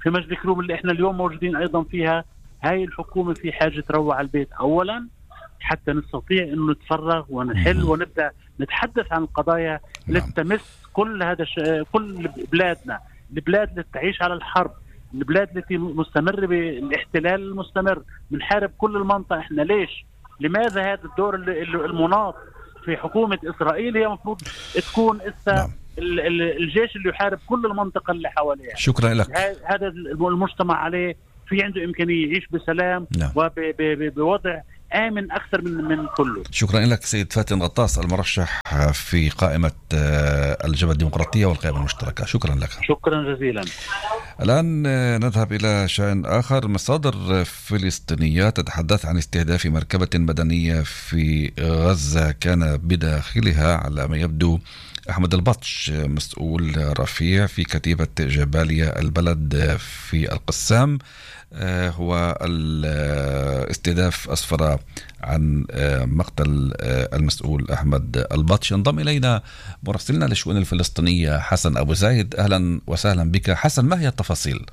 في مجد كروم اللي احنا اليوم موجودين ايضا فيها. هاي الحكومة في حاجة تروع على البيت اولا حتى نستطيع انه نتفرغ ونحل ونبدأ نتحدث عن القضايا اللي تمس كل هذا ش... كل بلادنا، البلاد اللي تعيش على الحرب، البلاد التي مستمر بالاحتلال المستمر، بنحارب كل المنطقة. احنا ليش؟ لماذا هذا الدور المناط في حكومة إسرائيل؟ هي مفروض تكون إسا الجيش اللي يحارب كل المنطقة اللي حواليها. شكرا لك. هذا المجتمع عليه في عنده إمكانية يعيش بسلام وبوضع آمن أكثر من من كله. شكرا لك سيد فاتن غطاس المرشح في قائمة الجبهة الديمقراطية والقائمة المشتركة. شكرا لك. شكرا جزيلا. الآن نذهب إلى شأن آخر. مصادر فلسطينية تتحدث عن استهداف مركبة مدنية في غزة كان بداخلها على ما يبدو أحمد البطش، مسؤول رفيع في كتيبة جباليا البلد في القسام. هو الاستهداف أسفر عن مقتل المسؤول أحمد البطش. انضم إلينا مراسلنا للشؤون الفلسطينية حسن أبو زايد. أهلا وسهلا بك حسن، ما هي التفاصيل؟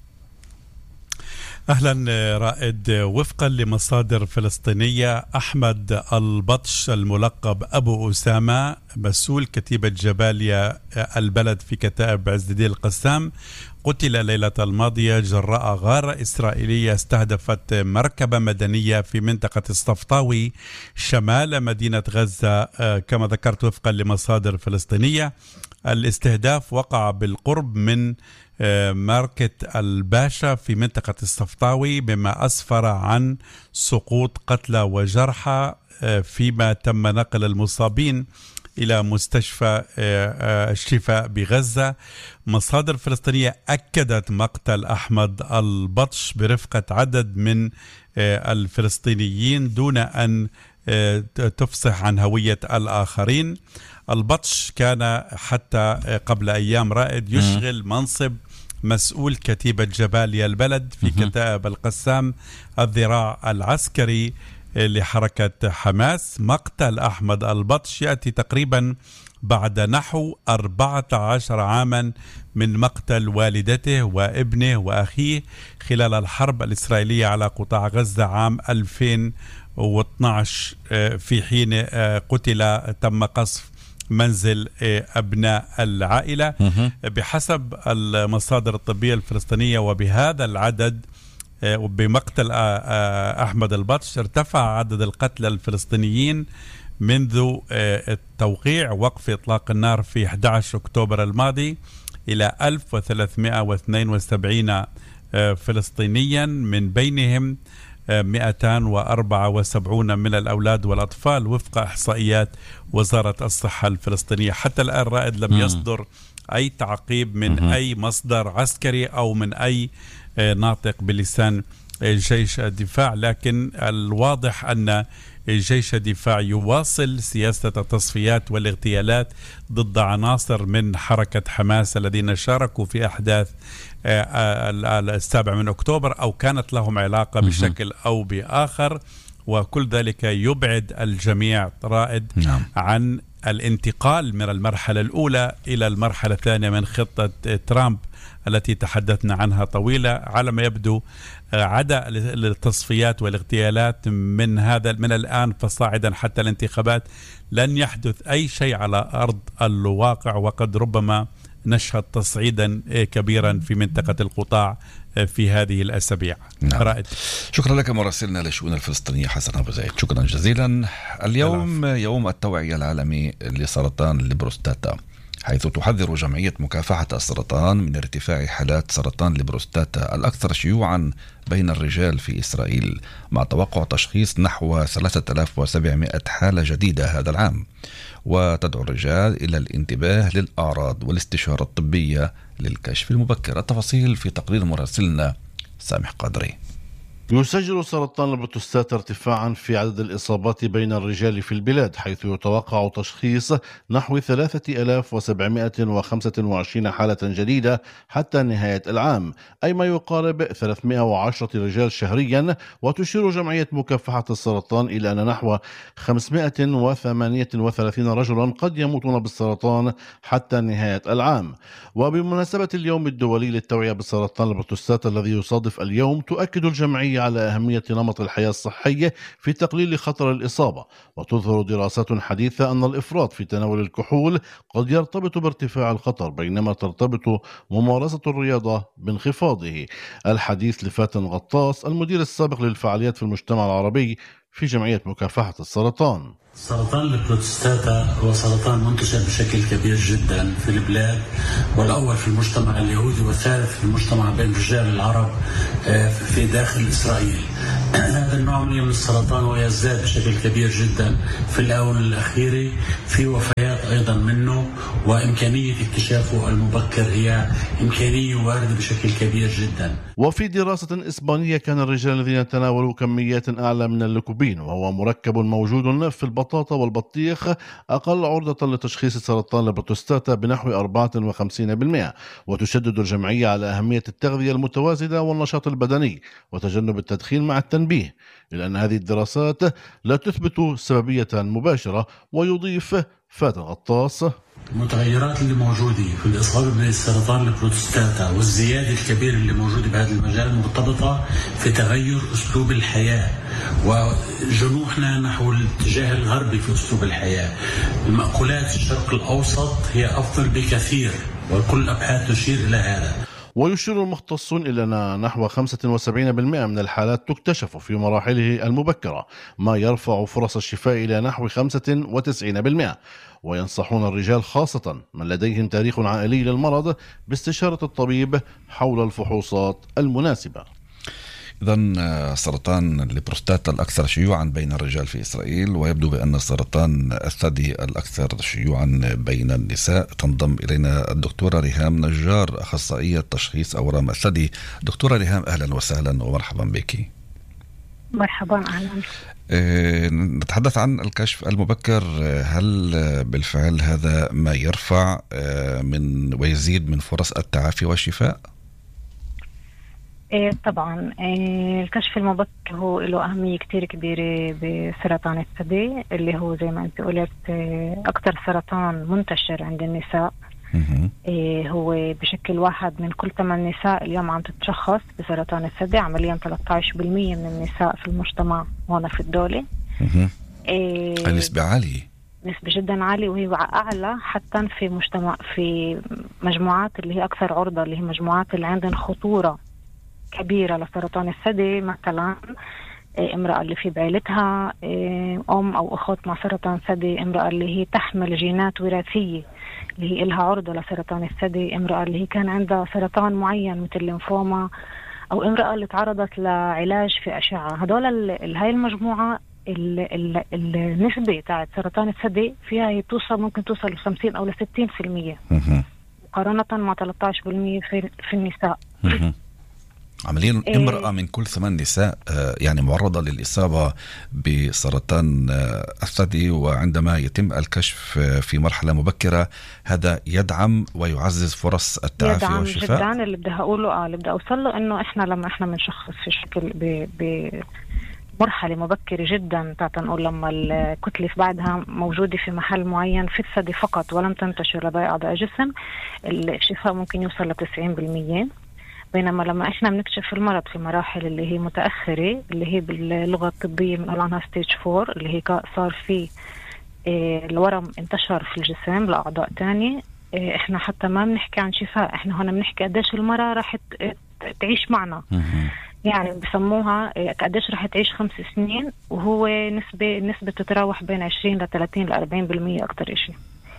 أهلا رائد. وفقا لمصادر فلسطينية، أحمد البطش الملقب أبو أسامة مسؤول كتيبة جباليا البلد في كتائب عز الدين القسام قتل ليلة الماضية جراء غارة إسرائيلية استهدفت مركبة مدنية في منطقة الصفطاوي شمال مدينة غزة. كما ذكرت وفقا لمصادر فلسطينية، الاستهداف وقع بالقرب من ماركة الباشا في منطقة الصفطاوي، بما أسفر عن سقوط قتلى وجرحى، فيما تم نقل المصابين إلى مستشفى الشفاء بغزة. مصادر فلسطينية أكدت مقتل أحمد البطش برفقة عدد من الفلسطينيين دون أن تفصح عن هوية الآخرين. البطش كان حتى قبل أيام رائد يشغل منصب مسؤول كتيبة جباليا البلد في كتائب القسام الذراع العسكري لحركة حماس. مقتل أحمد البطش يأتي تقريبا بعد نحو أربعة عشر عاما من مقتل والدته وابنه وأخيه خلال الحرب الإسرائيلية على قطاع غزة عام ألفين واثني عشر، في حين قتل تم قصف منزل أبناء العائلة. بحسب المصادر الطبية الفلسطينية وبهذا العدد وبمقتل أحمد البطش ارتفع عدد القتلى الفلسطينيين منذ توقيع وقف إطلاق النار في أحد عشر أكتوبر الماضي إلى ألف وثلاثمائة واثنين وسبعين فلسطينيا، من بينهم مئتين وأربعة وسبعين من الأولاد والأطفال وفق إحصائيات وزارة الصحة الفلسطينية. حتى الآن رائد لم يصدر أي تعقيب من أي مصدر عسكري أو من أي ناطق بلسان جيش الدفاع، لكن الواضح أن جيش الدفاع يواصل سياسة التصفيات والاغتيالات ضد عناصر من حركة حماس الذين شاركوا في أحداث السابع من أكتوبر أو كانت لهم علاقة بشكل أو بآخر، وكل ذلك يبعد الجميع رائد نعم. عن الانتقال من المرحلة الأولى إلى المرحلة الثانية من خطة ترامب التي تحدثنا عنها طويلة. على ما يبدو عدا التصفيات والاغتيالات من هذا من الآن فصاعدا حتى الانتخابات لن يحدث أي شيء على أرض الواقع، وقد ربما نشهد تصعيدا كبيرا في منطقة القطاع في هذه الأسابيع. نعم. رائد. شكرا لك مراسلنا للشؤون الفلسطينية حسن أبو زايد، شكرا جزيلا. اليوم العفو. يوم التوعية العالمي لسرطان البروستاتا، حيث تحذر جمعية مكافحة السرطان من ارتفاع حالات سرطان البروستاتا الأكثر شيوعا بين الرجال في إسرائيل، مع توقع تشخيص نحو ثلاثة آلاف وسبعمائة حالة جديدة هذا العام. وتدعو الرجال إلى الانتباه للأعراض والاستشارة الطبية للكشف المبكر. التفاصيل في تقرير مراسلنا سامح قادري. يسجل سرطان البروستات ارتفاعا في عدد الإصابات بين الرجال في البلاد، حيث يتوقع تشخيص نحو ثلاثة آلاف وسبعمائة وخمسة وعشرين حالة جديدة حتى نهاية العام، أي ما يقارب ثلاثمائة وعشرة رجال شهريا. وتشير جمعية مكافحة السرطان إلى أن نحو خمسمائة وثمانية وثلاثين رجلا قد يموتون بالسرطان حتى نهاية العام. وبمناسبة اليوم الدولي للتوعية بسرطان البروستات الذي يصادف اليوم، تؤكد الجمعية على أهمية نمط الحياة الصحي في تقليل خطر الإصابة. وتظهر دراسات حديثة أن الإفراط في تناول الكحول قد يرتبط بارتفاع الخطر، بينما ترتبط ممارسة الرياضة بانخفاضه. الحديث لفاتن غطاس، المدير السابق للفعاليات في المجتمع العربي في جمعية مكافحة السرطان. سرطان البروستاتا هو سرطان منتشر بشكل كبير جدا في البلاد، والأول في المجتمع اليهودي والثالث في المجتمع بين رجال العرب في داخل إسرائيل. هذا النوع من السرطان ويزداد بشكل كبير جدا في الآونة الأخيرة، في وفيات أيضا منه، وإمكانية اكتشافه المبكر هي إمكانية واردة بشكل كبير جدا. وفي دراسة إسبانية كان الرجال الذين تناولوا كميات أعلى من الليكوبين، وهو مركب موجود في البطاطا والبطيخ، أقل عرضة لتشخيص سرطان البروستاتا بنحو أربعة وخمسين بالمئة. وتشدد الجمعية على أهمية التغذية المتوازنة والنشاط البدني وتجنب التدخين مع التنبيه، إلا أن هذه الدراسات لا تثبت سببية مباشرة. ويضيف فاتن غطاس: المتغيرات اللي موجودة في الإصابة بسرطان البروستاتا والزيادة الكبيرة اللي موجودة بهذا المجال مرتبطة في تغير أسلوب الحياة وجنوحنا نحو الاتجاه الغربي في أسلوب الحياة. المأكولات الشرق الأوسط هي أفضل بكثير، وكل الأبحاث تشير إلى هذا. ويشير المختصون إلى أن نحو خمسة وسبعين بالمئة من الحالات تكتشف في مراحله المبكرة، ما يرفع فرص الشفاء إلى نحو خمسة وتسعين بالمئة. وينصحون الرجال خاصة من لديهم تاريخ عائلي للمرض باستشارة الطبيب حول الفحوصات المناسبة. إذن سرطان البروستاتا الأكثر شيوعا بين الرجال في إسرائيل، ويبدو بأن سرطان الثدي الأكثر شيوعا بين النساء. تنضم إلينا الدكتورة ريهام نجار، أخصائية تشخيص أورام الثدي. دكتورة ريهام، أهلا وسهلا ومرحبا بك. مرحبا، أهلا. أه نتحدث عن الكشف المبكر. هل بالفعل هذا ما يرفع من ويزيد من فرص التعافي والشفاء؟ إيه طبعا. إيه الكشف المبكر هو له أهمية كتير كبيرة بسرطان الثدي، اللي هو زي ما أنت قلت إيه أكثر سرطان منتشر عند النساء. إيه هو بشكل واحد من كل ثمان نساء اليوم عم تتشخص بسرطان الثدي، عمليا ثلاثة عشر بالمئة من النساء في المجتمع هنا في الدولة. إيه نسبة عالية، نسبة جدا عالية، وهي أعلى حتى في مجتمع في مجموعات اللي هي أكثر عرضة، اللي هي مجموعات اللي عندهم خطورة كبيرة لسرطان الثدي، مثلا امرأة اللي في بعيلتها أم أو أخت مع سرطان ثدي، امرأة اللي هي تحمل جينات وراثية اللي هي لها عرضة لسرطان الثدي، امرأة اللي هي كان عندها سرطان معين مثل الليمفوما، أو امرأة اللي تعرضت لعلاج في أشعة. هدول هاي المجموعة ال ال النسبة تاعت سرطان الثدي فيها هي توصل ممكن توصل ل خمسين أو ل ستين بالمئة مقارنة مع ثلاثة عشر بالمئة في, في النساء. عمليا امرأة من كل ثمان نساء يعني معرضة للإصابة بسرطان الثدي، وعندما يتم الكشف في مرحلة مبكرة هذا يدعم ويعزز فرص التعافي يدعم والشفاء. جدا. اللي بدي أقوله آه اللي بدي أوصل له إنه إحنا لما إحنا بنشخص في شكل ب ب مرحلة مبكرة جدا، تعال نقول لما الكتلة بعدها موجودة في محل معين في الثدي فقط ولم تنتشر لباقي أعضاء الجسم، الشفاء ممكن يوصل ل تسعين بالمئة. بينما لما احنا بنكتشف المرض في مراحل اللي هي متأخرة، اللي هي باللغة الطبية بنقول عنها ستيج فور، اللي هي صار في اه الورم انتشر في الجسم لأعضاء تانية، اه احنا حتى ما بنحكي عن شفاء، احنا هنا بنحكي قديش المرأة راح تعيش معنا. يعني بسموها قديش راح تعيش خمس سنين، وهو نسبة نسبة تتراوح بين عشرين ل ثلاثين ل أربعين بالمئة أكتر إشي.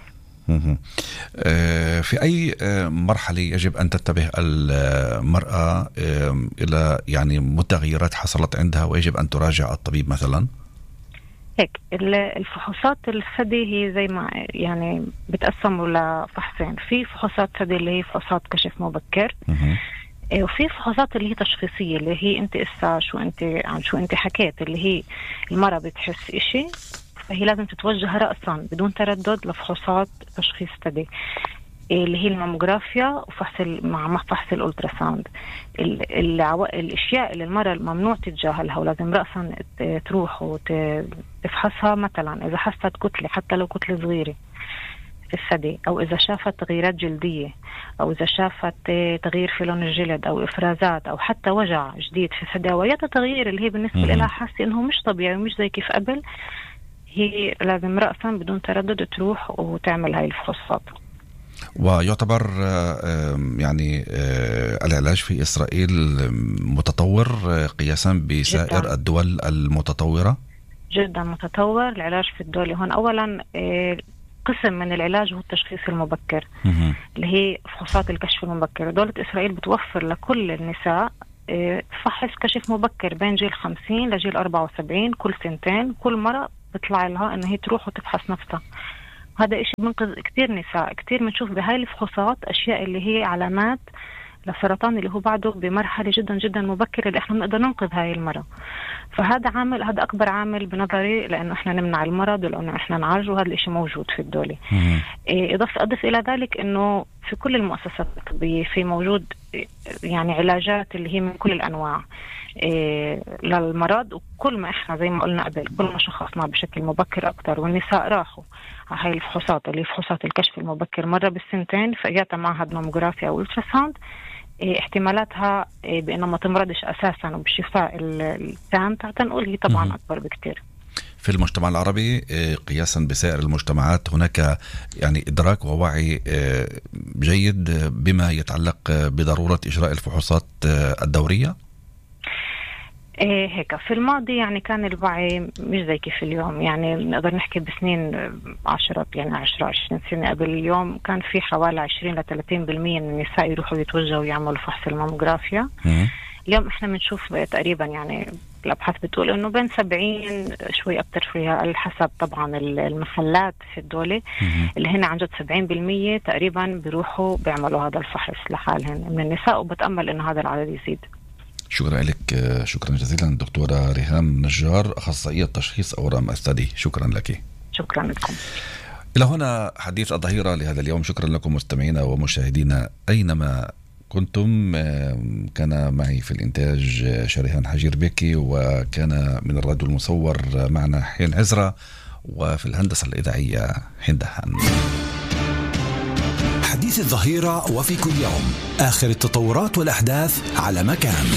في أي مرحلة يجب أن تنتبه المرأة إلى يعني متغيرات حصلت عندها ويجب أن تراجع الطبيب مثلا؟ هيك الفحوصات الثدي هي زي ما يعني بتقسموا لفحصين. في فحوصات ثدي اللي هي فحوصات كشف مبكر، وفي فحوصات اللي هي تشخيصية، اللي هي انت اسا شو انت عن شو انت حكيت، اللي هي المرأة بتحس اشي فهي لازم تتوجه رأسا بدون تردد لفحوصات تشخيص ثدي اللي هي الماموغرافيا وفحص مع فحص الالتراساوند. العو... الاشياء اللي المرأة ممنوع تتجاهلها ولازم رأسا تروح وتفحصها، مثلا اذا حست كتلة حتى لو كتلة صغيرة في الثدي، او اذا شافت تغييرات جلدية، او اذا شافت تغيير في لون الجلد او افرازات، او حتى وجع جديد في الثدي، او اي تغيير اللي هي بالنسبة لها حاسة انه مش طبيعي ومش زي كيف قبل، هي لازم رأسا بدون تردد تروح وتعمل هاي الفحوصات. ويعتبر يعني العلاج في إسرائيل متطور قياسا بسائر جداً. الدول المتطورة جدا متطور العلاج في الدول هون. أولا قسم من العلاج هو التشخيص المبكر م- اللي هي فحوصات الكشف المبكر. دولة إسرائيل بتوفر لكل النساء فحص كشف مبكر بين جيل خمسين لجيل أربعة وسبعين كل سنتين. كل مرة بتطلع لها إنه هي تروح وتفحص نفسها. هذا إشي بنقذ كتير نساء. كتير بنشوف بهاي الفحوصات أشياء اللي هي علامات للسرطان اللي هو بعده بمرحلة جدا جدا مبكرة اللي احنا بنقدر ننقذ هاي المرة. فهذا عامل، هذا أكبر عامل بنظري لأنه احنا نمنع المرض ولأنه احنا نعالجه. وهذا الإشي موجود في الدولة. إيه إضافة أضف إلى ذلك إنه في كل المؤسسات الطبية في موجود يعني علاجات اللي هي من كل الأنواع إيه للمرض. وكل ما احنا زي ما قلنا قبل كل ما شخصنا بشكل مبكر أكتر والنساء راحوا على هاي الفحوصات اللي هي فحوصات الكشف المبكر مرة بالسنتين فإجاتها معهد ماموغرافيا أو ألتراساوند، إيه احتمالاتها إيه بأنه ما تمرضش أساسا وبالشفاء التام تنقول هي طبعا أكبر بكتير. في المجتمع العربي قياسا بسائر المجتمعات هناك يعني إدراك ووعي جيد بما يتعلق بضرورة إجراء الفحوصات الدورية؟ إيه هيك في الماضي يعني كان الوعي مش زي كيف اليوم. يعني نقدر نحكي بسنين عشرة يعني عشرة عشرين سنة قبل اليوم كان في حوالي عشرين لثلاثين بالمية من النساء يروحوا يتوجهوا يعملوا فحص الماموغرافيا. اليوم احنا بنشوف تقريبا يعني الأبحاث بتقول انه بين سبعين شوي اكتر فيها على حسب طبعا المحلات في الدولة اللي هنا عن جد سبعين بالمية تقريبا بيروحوا بيعملوا هذا الفحص لحالهم من النساء. وبتأمل انه هذا العدد يزيد. شكرا لك، شكرا جزيلا دكتورة ريهام نجار أخصائية تشخيص أورام الثدي. شكرا لك. شكرا لكم. إلى هنا حديث الظهيرة لهذا اليوم. شكرا لكم مستمعينا ومشاهدينا أينما كنتم. كان معي في الإنتاج شريهان حجير بيكي، وكان من الراديو المصور معنا حين عزرة، وفي الهندسة الإذاعية هندهان. حديث الظهيرة وفي كل يوم آخر التطورات والأحداث على مكان.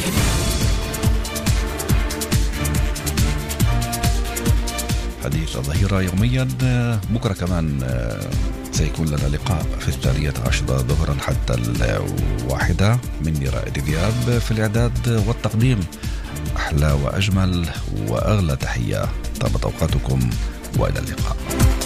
حديث الظهيرة يوميا. بكرة كمان سيكون لنا لقاء في الثانية عشرة ظهرا حتى الواحدة. مني رائد ذياب في الإعداد والتقديم. أحلى وأجمل وأغلى تحية. طابت أوقاتكم وإلى اللقاء.